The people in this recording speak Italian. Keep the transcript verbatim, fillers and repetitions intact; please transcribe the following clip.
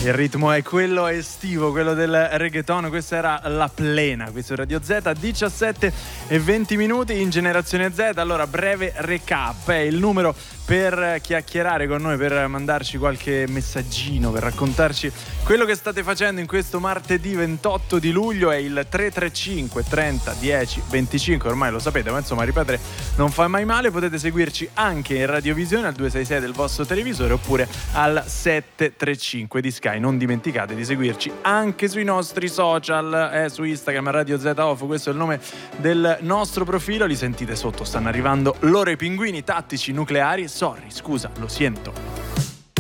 Il ritmo è quello estivo, quello del reggaeton. Questa era La Plena, qui su Radio Z, diciassette e venti minuti in Generazione Z. Allora, breve recap, è il numero per chiacchierare con noi, per mandarci qualche messaggino, per raccontarci quello che state facendo in questo martedì ventotto di luglio. È il tre tre cinque trenta dieci venticinque, ormai lo sapete, ma insomma ripetere non fa mai male. Potete seguirci anche in radiovisione al due sei sei del vostro televisore oppure al sette tre cinque di Sky. Non dimenticate di seguirci anche sui nostri social, eh, su Instagram Radio Z Off, questo è il nome del nostro profilo. Li sentite sotto, stanno arrivando loro i pinguini tattici nucleari. Sorry, scusa, lo sento.